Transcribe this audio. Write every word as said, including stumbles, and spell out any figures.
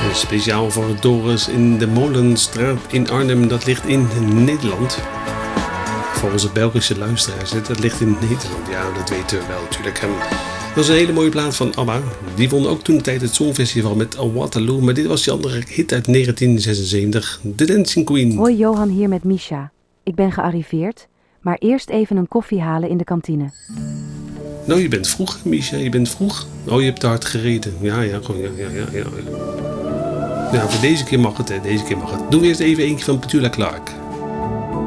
Speciaal voor Doris in de Molenstraat in Arnhem. Dat ligt in Nederland. Voor onze Belgische luisteraars. Dat ligt in Nederland. Ja, dat weten we wel natuurlijk. Dat was een hele mooie plaat van ABBA. Die won ook toen de tijd het Songfestival met Waterloo. Maar dit was die andere hit uit negentien zesenzeventig. The Dancing Queen. Hoi Johan, hier met Misha. Ik ben gearriveerd. Maar eerst even een koffie halen in de kantine. Nou, je bent vroeg, Misha. Je bent vroeg. Oh, je hebt te hard gereden. Ja, ja, gewoon, ja, ja, ja, ja. Ja, voor deze keer mag het, hè. Deze keer mag het. Doe eerst even eentje van Petula Clark.